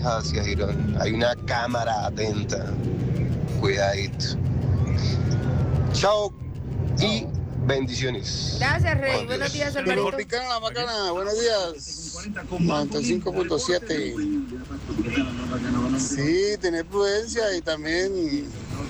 hacia Girón. Hay una cámara atenta. Cuidadito. Chao y bendiciones. Gracias, Rey. Buenos días, Alvarito. Tropicana, la bacana. Buenos días. 95.7. Sí, tener prudencia y también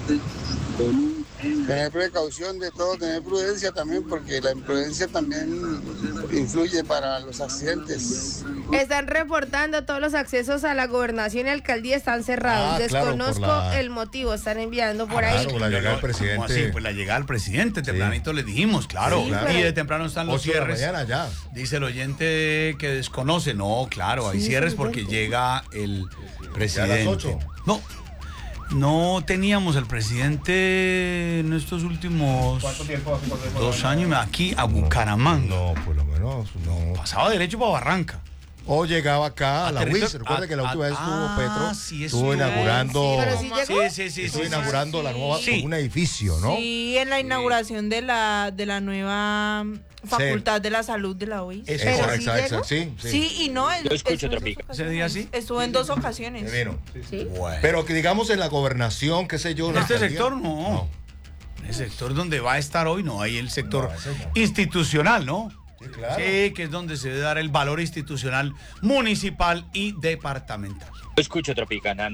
tener precaución de todo, tener prudencia también, porque la imprudencia también influye para los accidentes. Están reportando todos los accesos a la gobernación y alcaldía están cerrados. Desconozco el motivo, están enviando por ahí. Claro, la llegada del presidente. ¿Cómo así? Pues la llegada del presidente, tempranito le dijimos, claro. Sí, claro. Y de temprano están los 8 de la cierres. mañana ya. Dice el oyente que desconoce. No, claro, hay Sí, cierres sí, porque sí. llega el presidente. Ya a las 8. No teníamos al presidente en estos últimos 2 años aquí a Bucaramanga. No, por lo menos no. Pasaba derecho para Barranca. O llegaba acá a la Aterrizó- UIS. Recuerda que la última vez estuvo Petro. sí, Estuvo sí. inaugurando. Sí, pero sí llegó. Sí. Estuvo inaugurando la nueva, Sí. un edificio, ¿no? Sí, en la inauguración de la nueva Facultad de la Salud de la UIS. Eso, Pero sí exacto, llegó. sí. Sí, y no. Yo escucho Tropica. ¿Ese día sí? Estuvo en 2 ocasiones. Se vino. Sí. Bueno. Pero que digamos en la gobernación, qué sé yo. En la este alcaldía, sector no. En el sector donde va a estar hoy, no. Hay el sector No, ese no. institucional, ¿no? Sí, claro. Sí, que es donde se debe dar el valor institucional municipal y departamental. Yo escucho Tropicana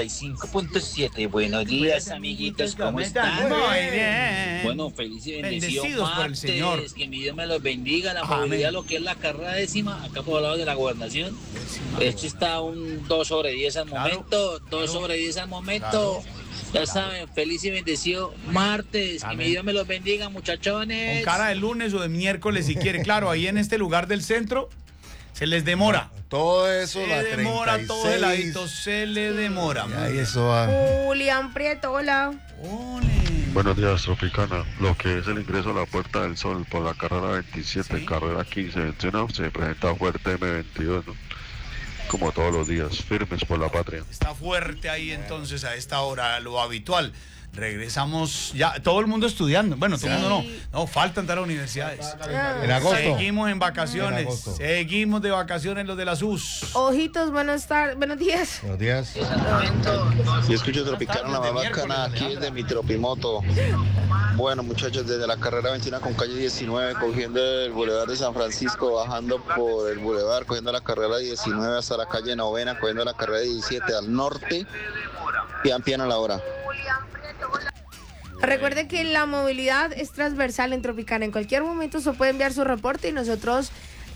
95.7. Buenos días, amiguitos, ¿cómo están? Muy bien. Bueno, feliz y bendecido Bendecidos por el martes, Señor. que mi Dios me los bendiga, la Amén. movilidad, lo que es la carrera décima, acá por el lado de la gobernación. Esto está un 2 sobre 10 al Claro, momento, 2 sobre 10 al momento. Ya saben, feliz y bendecido martes, que Amén. mi Dios me los bendiga, Con muchachones. cara de lunes o de miércoles si quiere. Claro, ahí en este lugar del centro se les demora. Todo eso, la Se demora 36. todo el ladito, se le demora. Y ahí eso va. Julián Prieto, hola. Ole. Buenos días, Tropicana. Lo que es el ingreso a la Puerta del Sol por la carrera 27, Sí. carrera 15, 21, se presenta fuerte M22, ¿no? Como todos los días, firmes por la patria. Está fuerte ahí entonces a esta hora, lo habitual. Regresamos ya, todo el mundo estudiando. Bueno, todo el Sí. mundo no. No, faltan entrar a las universidades. En agosto. Seguimos en vacaciones. En agosto. Seguimos de vacaciones los de las US. Ojitos, buenos días. Buenos días. Yo escucho Tropicana, la más bacana, aquí desde mi Tropimoto. Bueno, muchachos, desde la carrera 21 con calle 19, cogiendo el Boulevard de San Francisco, bajando por el Boulevard, cogiendo la carrera 19 hasta la calle Novena, cogiendo la carrera 17 al norte, pian a la hora. Recuerde que la movilidad es transversal en Tropicana. En cualquier momento se puede enviar su reporte y nosotros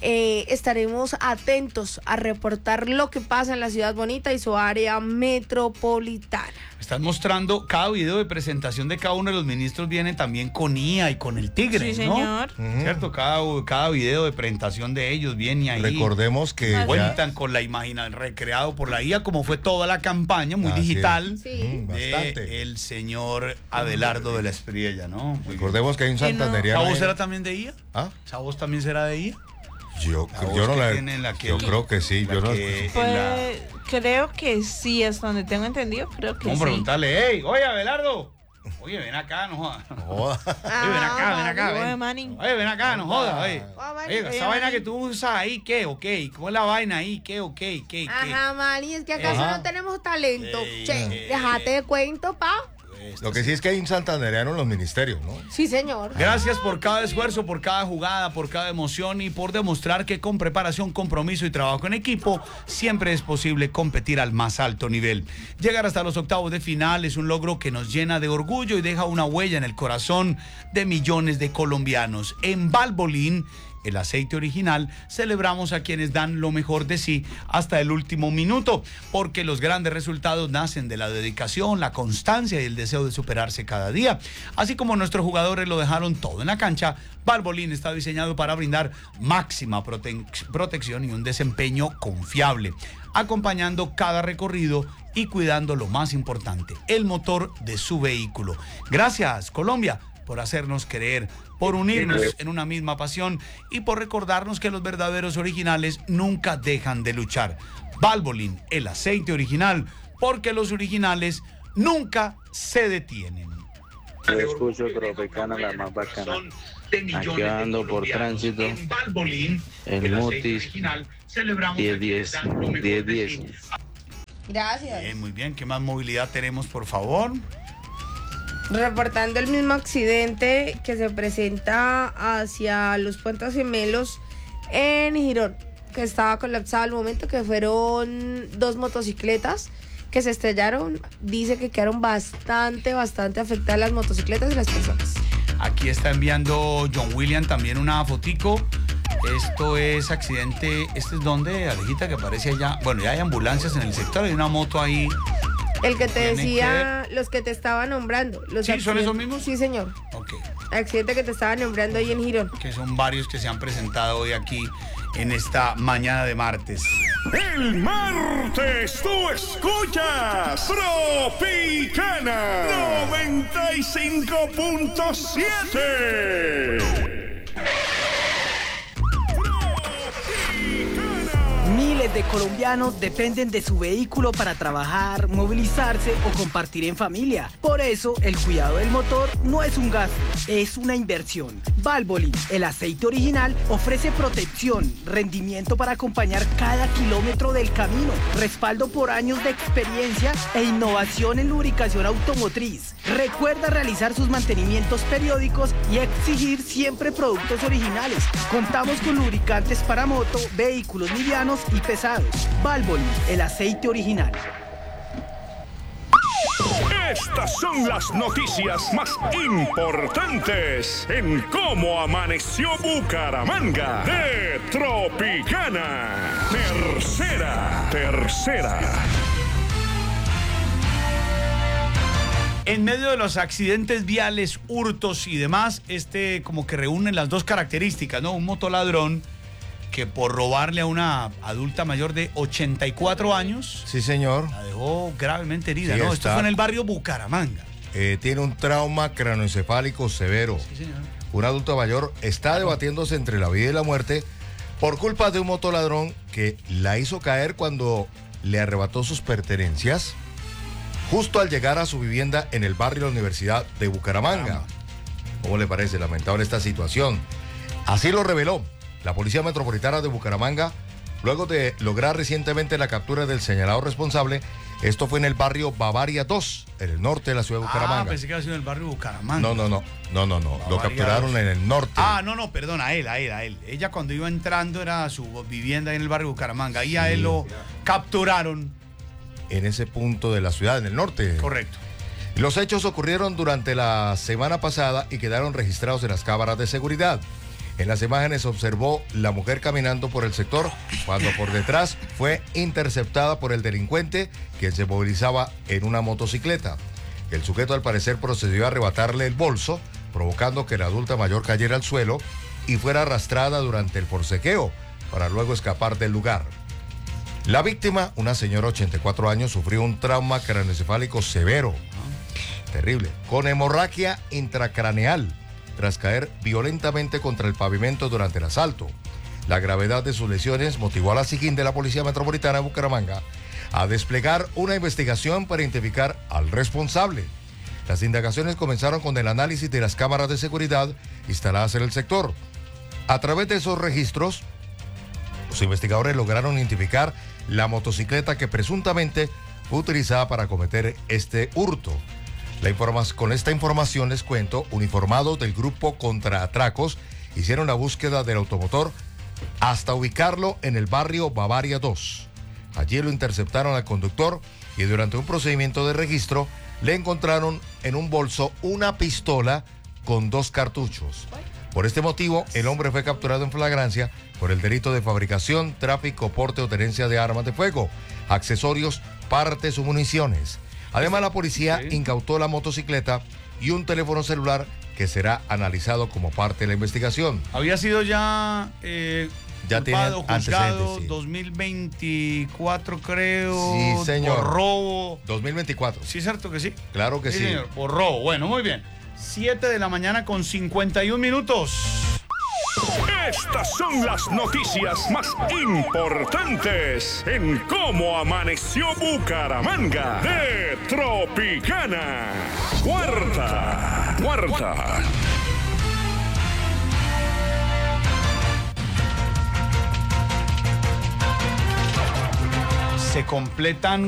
estaremos atentos a reportar lo que pasa en la ciudad bonita y su área metropolitana. Están mostrando cada video de presentación de cada uno de los ministros, viene también con IA y con el tigre, Sí, ¿no? señor. ¿Cierto? Cada video de presentación de ellos viene ahí. Recordemos que ya, Cuentan con la imagen recreado por la IA, como fue toda la campaña, muy Así es. digital. Sí. bastante. De el señor Abelardo de la Espriella, ¿no? Muy bien. Recordemos que hay un Que no. santanderiano. ¿Esa voz ahí. será también de IA? ¿Ah? ¿Esa voz también será de IA? Yo La voz no que la tiene la que- yo creo que sí. la Yo no que- Pues creo que sí, hasta donde tengo entendido, creo que Vamos a sí. preguntarle, hey, oye, Abelardo. Oye, ven acá, no jodas. joda. Oye, ven acá, Oye, ven. Manny. Oye, ven acá, no jodas, oye. Oye, esa Oye, vaina Manny. que tú usas ahí, ¿qué? ¿Ok? ¿Cómo es la vaina ahí? ¿Qué? ¿Ok? ¿Qué? Ajá, Mari, es que acaso Ajá. no tenemos talento. Ey, Che, déjate de cuento, pa. Lo que sí es que hay un santanderiano en los ministerios, ¿no? Sí, señor. Gracias por cada esfuerzo, por cada jugada, por cada emoción y por demostrar que con preparación, compromiso y trabajo en equipo siempre es posible competir al más alto nivel. Llegar hasta los octavos de final es un logro que nos llena de orgullo y deja una huella en el corazón de millones de colombianos. En Valvoline, el aceite original, celebramos a quienes dan lo mejor de sí hasta el último minuto, porque los grandes resultados nacen de la dedicación, la constancia y el deseo de superarse cada día. Así como nuestros jugadores lo dejaron todo en la cancha, Valvoline está diseñado para brindar máxima protección y un desempeño confiable, acompañando cada recorrido y cuidando lo más importante, el motor de su vehículo. Gracias, Colombia, por hacernos creer, por unirnos en una misma pasión y por recordarnos que los verdaderos originales nunca dejan de luchar. Valvoline, el aceite original, porque los originales nunca se detienen. Yo escucho Tropicana, la más bacana. Aquí ando por tránsito. El Mutis 10-10. Gracias. Muy bien. ¿Qué más movilidad tenemos, por favor? Reportando el mismo accidente que se presenta hacia los Puentes Gemelos en Girón, que estaba colapsado al momento, que fueron 2 motocicletas que se estrellaron. Dice que quedaron bastante afectadas las motocicletas y las personas. Aquí está enviando John William también una fotico. Esto es accidente. ¿Este es donde, Alejita, que aparece allá? Bueno, ya hay ambulancias en el sector, hay una moto ahí. El que te decía, los que te estaba nombrando. ¿Sí, son esos mismos? Sí, señor. Ok. Accidente que te estaba nombrando ahí en Girón. Que son varios que se han presentado hoy aquí en esta mañana de martes. El martes tú escuchas Tropicana 95.7. Miles de colombianos dependen de su vehículo para trabajar, movilizarse o compartir en familia. Por eso, el cuidado del motor no es un gasto, es una inversión. Valvoline, el aceite original, ofrece protección, rendimiento para acompañar cada kilómetro del camino, respaldo por años de experiencia e innovación en lubricación automotriz. Recuerda realizar sus mantenimientos periódicos y exigir siempre productos originales. Contamos con lubricantes para moto, vehículos livianos y pesados. Valvoline, el aceite original. Estas son las noticias más importantes en cómo amaneció Bucaramanga de Tropicana. Tercera. En medio de los accidentes viales, hurtos y demás, como que reúne las dos características, ¿no? Un motoladrón que por robarle a una adulta mayor de 84 años... Sí, señor. La dejó gravemente herida, Sí, ¿no? está. Esto fue en el barrio Bucaramanga. Tiene un trauma cranoencefálico severo. Sí, señor. Un adulto mayor está debatiéndose entre la vida y la muerte por culpa de un motoladrón que la hizo caer cuando le arrebató sus pertenencias justo al llegar a su vivienda en el barrio de la Universidad de Bucaramanga. ¿Cómo le parece? Lamentable esta situación. Así lo reveló la Policía Metropolitana de Bucaramanga, luego de lograr recientemente la captura del señalado responsable. Esto fue en el barrio Bavaria 2, en el norte de la ciudad de Bucaramanga. Pensé que había sido en el barrio Bucaramanga. No. Lo capturaron 2. En el norte. No, perdón, a él. Ella cuando iba entrando era su vivienda en el barrio Bucaramanga. Ahí a él lo capturaron. En ese punto de la ciudad, en el norte. Correcto. Los hechos ocurrieron durante la semana pasada y quedaron registrados en las cámaras de seguridad. En las imágenes se observó la mujer caminando por el sector cuando por detrás fue interceptada por el delincuente, quien se movilizaba en una motocicleta. El sujeto al parecer procedió a arrebatarle el bolso, provocando que la adulta mayor cayera al suelo y fuera arrastrada durante el forcejeo para luego escapar del lugar. La víctima, una señora de 84 años, sufrió un trauma craneoencefálico severo, terrible, con hemorragia intracraneal, tras caer violentamente contra el pavimento durante el asalto. La gravedad de sus lesiones motivó a la SIGIN de la Policía Metropolitana de Bucaramanga a desplegar una investigación para identificar al responsable. Las indagaciones comenzaron con el análisis de las cámaras de seguridad instaladas en el sector. A través de esos registros, los investigadores lograron identificar la motocicleta que presuntamente fue utilizada para cometer este hurto. Con esta información les cuento, uniformados del grupo contra atracos hicieron la búsqueda del automotor hasta ubicarlo en el barrio Bavaria 2. Allí lo interceptaron al conductor y durante un procedimiento de registro le encontraron en un bolso una pistola con 2 cartuchos. Por este motivo, el hombre fue capturado en flagrancia por el delito de fabricación, tráfico, porte o tenencia de armas de fuego, accesorios, partes o municiones. Además, la policía incautó la motocicleta y un teléfono celular que será analizado como parte de la investigación. Había sido ya tiene juzgado, sí. 2024 creo. Sí, señor. Por robo. 2024. Sí, cierto que sí. Claro que sí. Señor, por robo. Bueno, muy bien. 7 de la mañana con 51 minutos. Estas son las noticias más importantes en cómo amaneció Bucaramanga de Tropicana. Cuarta. se completan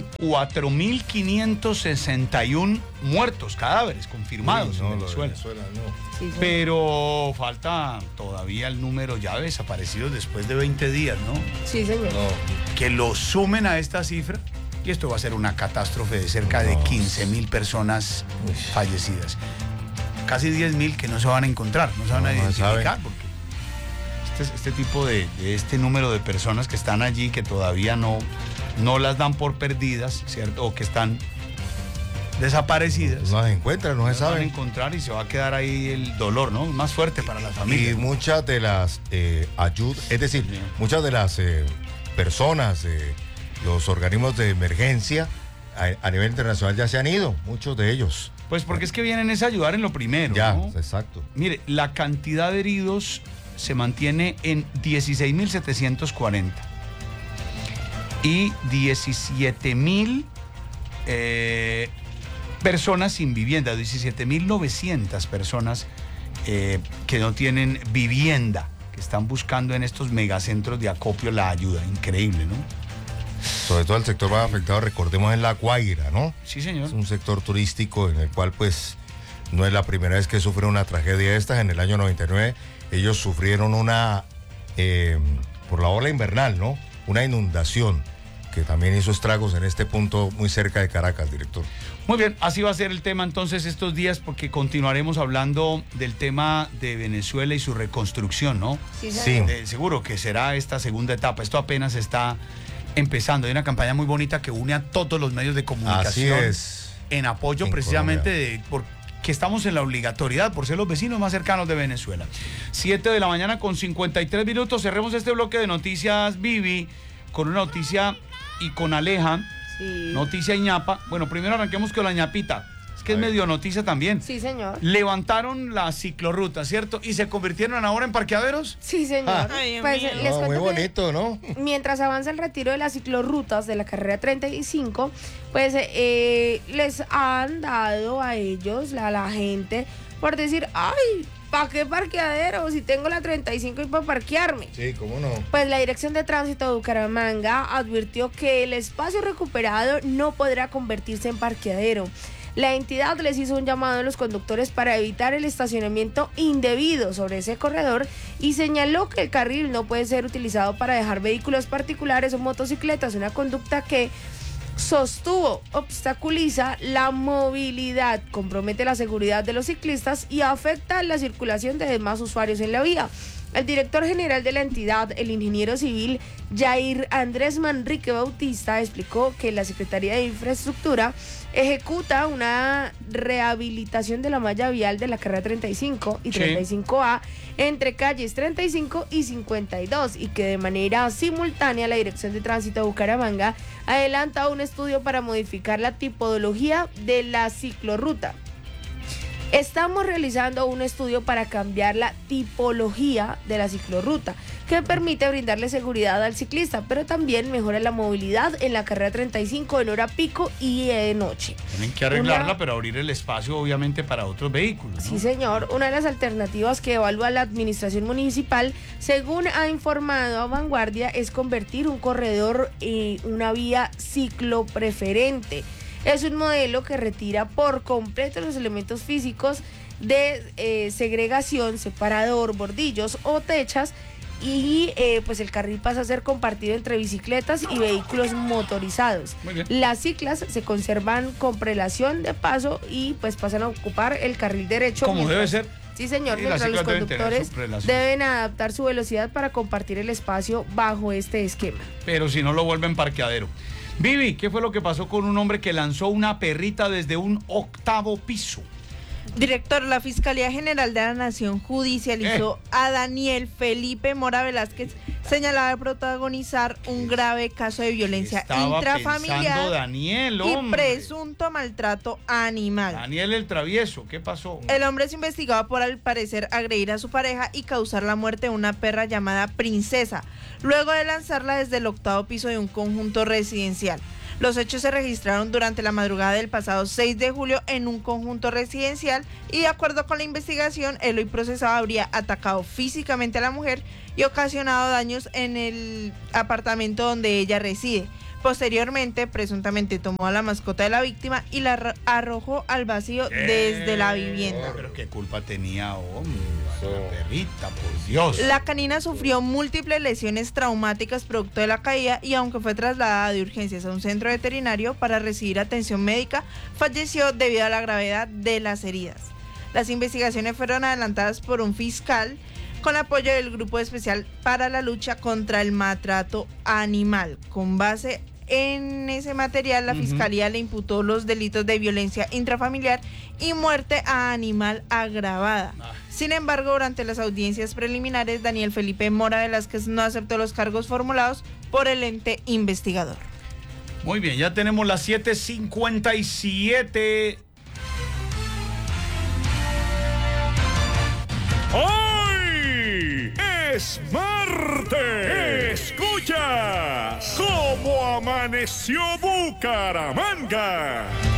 4.561 muertos, cadáveres confirmados en Venezuela. Sí, pero falta todavía el número ya de desaparecidos después de 20 días, ¿no? Sí, señor. Que lo sumen a esta cifra y esto va a ser una catástrofe de cerca de 15.000 personas fallecidas. Casi 10.000 que no se van a encontrar, no se van a identificar, porque este tipo de este número de personas que están allí, que todavía no las dan por perdidas, ¿cierto? O que están desaparecidas. No las encuentran, no se van a saben. encontrar y se va a quedar ahí el dolor, ¿no? Más fuerte para las familias. Y muchas de las ayudas, es decir, muchas de las personas, los organismos de emergencia a nivel internacional ya se han ido, muchos de ellos. Pues porque es que vienen es a ayudar en lo primero, ya, ¿no? Exacto. Mire, la cantidad de heridos se mantiene en 16.740 y 17.000 personas sin vivienda, 17.900 personas que no tienen vivienda, que están buscando en estos megacentros de acopio la ayuda. Increíble, ¿no? Sobre todo el sector más afectado, recordemos, en La Guaira, ¿no? Sí, señor. Es un sector turístico en el cual, pues, no es la primera vez que sufre una tragedia de estas. En el año 99 ellos sufrieron por la ola invernal, ¿no? Una inundación que también hizo estragos en este punto muy cerca de Caracas, director. Muy bien, así va a ser el tema entonces estos días, porque continuaremos hablando del tema de Venezuela y su reconstrucción, ¿no? Sí, sí. Seguro que será esta segunda etapa. Esto apenas está empezando. Hay una campaña muy bonita que une a todos los medios de comunicación. Así es. En apoyo En precisamente que estamos en la obligatoriedad por ser los vecinos más cercanos de Venezuela. 7 de la mañana con 53 minutos. Cerremos este bloque de noticias, Vivi, con una noticia y con Aleja. Sí. Noticia ñapa. Bueno, primero arranquemos con la ñapita. Es que es medio noticia también. Sí, señor. Levantaron la ciclorruta, ¿cierto? ¿Y se convirtieron ahora en parqueaderos? Sí, señor. Ay, Pues mío. les No, muy cuento que bonito, ¿no? mientras avanza el retiro de las ciclorrutas de la carrera 35, pues les han dado a ellos, a la gente, por decir, ay, ¿para qué parqueadero? Si tengo la 35 y para parquearme. Sí, cómo no. Pues la Dirección de Tránsito de Bucaramanga advirtió que el espacio recuperado no podrá convertirse en parqueadero. La entidad les hizo un llamado a los conductores para evitar el estacionamiento indebido sobre ese corredor y señaló que el carril no puede ser utilizado para dejar vehículos particulares o motocicletas, una conducta que sostuvo obstaculiza la movilidad, compromete la seguridad de los ciclistas y afecta la circulación de demás usuarios en la vía. El director general de la entidad, el ingeniero civil Jair Andrés Manrique Bautista, explicó que la Secretaría de Infraestructura ejecuta una rehabilitación de la malla vial de la carrera 35 y 35A entre calles 35 y 52 y que de manera simultánea la Dirección de Tránsito de Bucaramanga adelanta un estudio para modificar la tipología de la ciclorruta. Estamos realizando un estudio para cambiar la tipología de la ciclorruta, que permite brindarle seguridad al ciclista, pero también mejora la movilidad en la carrera 35 en hora pico y de noche. Tienen que arreglarla, pero abrir el espacio obviamente para otros vehículos, ¿no? Sí, señor. Una de las alternativas que evalúa la administración municipal, según ha informado a Vanguardia, es convertir un corredor en una vía ciclopreferente. Es un modelo que retira por completo los elementos físicos de segregación, separador, bordillos o techas y pues el carril pasa a ser compartido entre bicicletas y vehículos motorizados. Las ciclas se conservan con prelación de paso y pues pasan a ocupar el carril derecho. Como debe ser. Sí, señor, Y mientras las los ciclas deben tener conductores su prelación. deben adaptar su velocidad para compartir el espacio bajo este esquema. Pero si no lo vuelven parqueadero. Vivi, ¿qué fue lo que pasó con un hombre que lanzó una perrita desde un 8º piso? Director, la Fiscalía General de la Nación judicializó a Daniel Felipe Mora Velázquez, señalado de protagonizar un grave caso de violencia intrafamiliar Daniel, y hombre. presunto maltrato animal. Daniel el travieso, ¿qué pasó? El hombre es investigado por, al parecer, agredir a su pareja y causar la muerte de una perra llamada Princesa, luego de lanzarla desde el 8º piso de un conjunto residencial. Los hechos se registraron durante la madrugada del pasado 6 de julio en un conjunto residencial y, de acuerdo con la investigación, el hoy procesado habría atacado físicamente a la mujer y ocasionado daños en el apartamento donde ella reside. Posteriormente, presuntamente tomó a la mascota de la víctima y la arrojó al vacío desde la vivienda. Pero qué culpa tenía, hombre, la perrita, por Dios. La canina sufrió múltiples lesiones traumáticas producto de la caída y aunque fue trasladada de urgencias a un centro veterinario para recibir atención médica, falleció debido a la gravedad de las heridas. Las investigaciones fueron adelantadas por un fiscal con apoyo del Grupo Especial para la Lucha contra el Maltrato Animal. Con base en ese material, la Fiscalía le imputó los delitos de violencia intrafamiliar y muerte a animal agravada. Sin embargo, durante las audiencias preliminares, Daniel Felipe Mora Velázquez no aceptó los cargos formulados por el ente investigador. Muy bien, ya tenemos las 7:57. ¡Hoy es martes! ¡Escuchas cómo amaneció Bucaramanga!